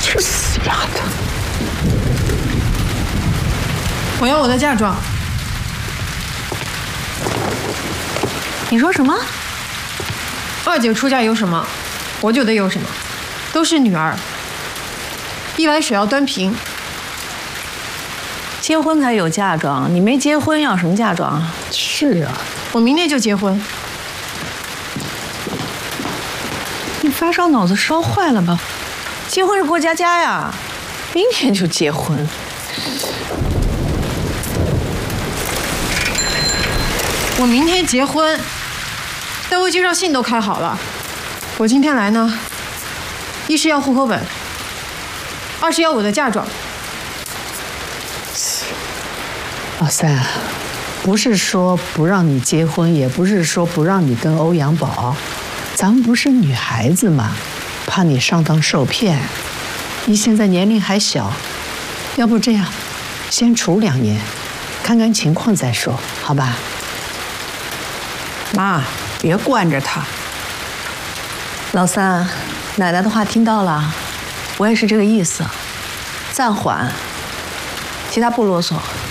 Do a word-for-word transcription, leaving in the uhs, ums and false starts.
这死丫头！ 我要我的嫁妆。 你说什么？ 二姐出嫁有什么，我就得有什么，都是女儿。一碗水要端平。 结婚才有嫁妆，你没结婚要什么嫁妆啊？ 是啊， 我明天就结婚。 你发烧脑子烧坏了吧？结婚是过家家呀，明天就结婚。 我明天结婚，单位介绍信都开好了。我今天来呢，一是要户口本，二是要我的嫁妆。 老三，不是说不让你结婚，也不是说不让你跟欧阳宝，咱们不是女孩子嘛，怕你上当受骗。你现在年龄还小，要不这样，先处两年，看看情况再说，好吧？ 妈，别惯着他。 老三，奶奶的话听到了，我也是这个意思，暂缓，其他不啰嗦。